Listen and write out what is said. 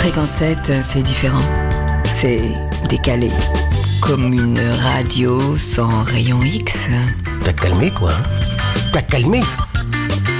Fréquence 7, c'est différent. C'est décalé. Comme une radio sans rayon X. T'as calmé, quoi. T'as calmé.